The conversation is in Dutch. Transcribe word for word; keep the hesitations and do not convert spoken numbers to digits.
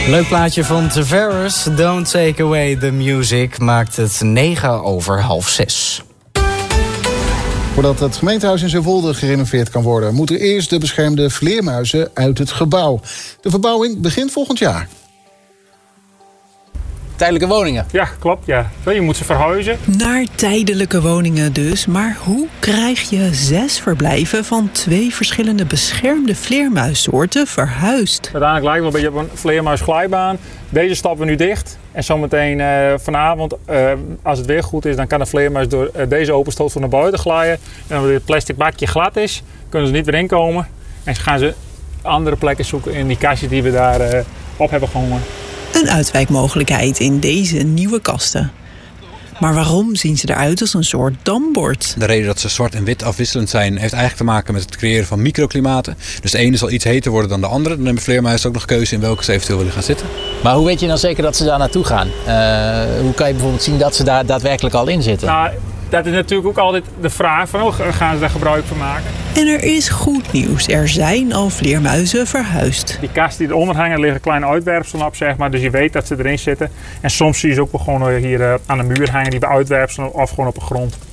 Leuk plaatje van Tavares. Don't take away the music. Maakt het negen over half zes. Voordat het gemeentehuis in Zeewolde gerenoveerd kan worden, moeten eerst de beschermde vleermuizen uit het gebouw. De verbouwing begint volgend jaar. Tijdelijke woningen? Ja, klopt. Ja. Je moet ze verhuizen. Naar tijdelijke woningen dus. Maar hoe krijg je zes verblijven van twee verschillende beschermde vleermuissoorten verhuisd? Uiteindelijk lijkt het wel een beetje op een vleermuisglijbaan. Deze stappen we nu dicht. En zometeen uh, vanavond, uh, als het weer goed is, dan kan de vleermuis door uh, deze openstoot van naar buiten glijden. En als het plastic bakje glad is, kunnen ze niet weer inkomen. En gaan ze andere plekken zoeken in die kastjes die we daar uh, op hebben gehangen. Een uitwijkmogelijkheid in deze nieuwe kasten. Maar waarom zien ze eruit als een soort dambord? De reden dat ze zwart en wit afwisselend zijn heeft eigenlijk te maken met het creëren van microklimaten. Dus de ene zal iets heter worden dan de andere. Dan hebben vleermuizen ook nog keuze in welke ze eventueel willen gaan zitten. Maar hoe weet je dan zeker dat ze daar naartoe gaan? Uh, hoe kan je bijvoorbeeld zien dat ze daar daadwerkelijk al in zitten? Nou, dat is natuurlijk ook altijd de vraag van, oh, gaan ze daar gebruik van maken? En er is goed nieuws. Er zijn al vleermuizen verhuisd. Die kast die eronder hangen, liggen kleine uitwerpselen op, zeg maar. Dus je weet dat ze erin zitten. En soms zie je ze ook gewoon hier uh, aan de muur hangen, die bij uitwerpselen of gewoon op de grond.